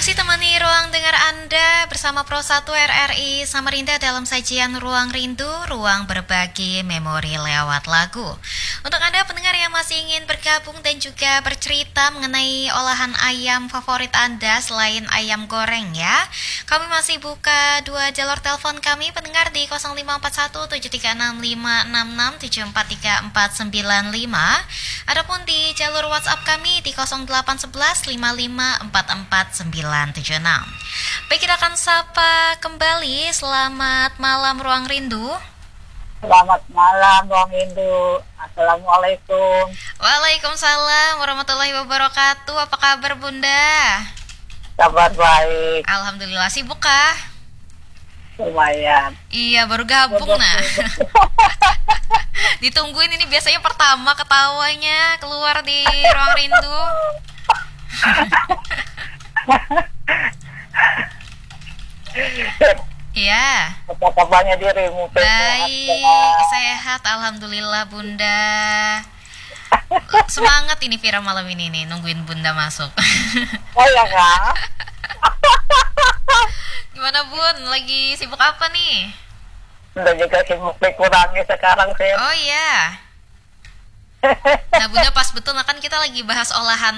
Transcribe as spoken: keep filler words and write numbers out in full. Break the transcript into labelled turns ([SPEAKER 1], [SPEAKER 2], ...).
[SPEAKER 1] Masih temani ruang dengar Anda bersama Pro satu R R I Samarinda dalam sajian Ruang Rindu, ruang berbagi memori lewat lagu. Untuk Anda pendengar yang masih ingin bergabung dan juga bercerita mengenai olahan ayam favorit Anda selain ayam goreng ya, kami masih buka dua jalur telepon kami pendengar di nol lima empat satu tujuh tiga enam lima enam enam tujuh empat tiga empat sembilan lima. Adapun di jalur WhatsApp kami di nol delapan satu satu lima lima empat empat sembilan tujuh enam. Baik, kita akan sapa kembali. Selamat malam Ruang Rindu.
[SPEAKER 2] Selamat malam Ruang Rindu. Assalamualaikum.
[SPEAKER 1] Waalaikumsalam warahmatullahi wabarakatuh. Apa kabar Bunda?
[SPEAKER 2] Kabar baik.
[SPEAKER 1] Alhamdulillah. Sibuk kah?
[SPEAKER 2] Lumayan.
[SPEAKER 1] Iya, baru gabung nah. Ditungguin ini biasanya pertama ketawanya keluar di Ruang Rindu. Iya.
[SPEAKER 2] Apa kabarnya dirimu?
[SPEAKER 1] Baik, sehat alhamdulillah Bunda. Semangat ini Vira malam ini nih nungguin Bunda masuk.
[SPEAKER 2] Oh ya kak.
[SPEAKER 1] Gimana Bun? Lagi sibuk apa nih?
[SPEAKER 2] Udah juga sibuk dikurangi sekarang sih.
[SPEAKER 1] Oh iya. Nah Bunda pas betul, nah kan kita lagi bahas olahan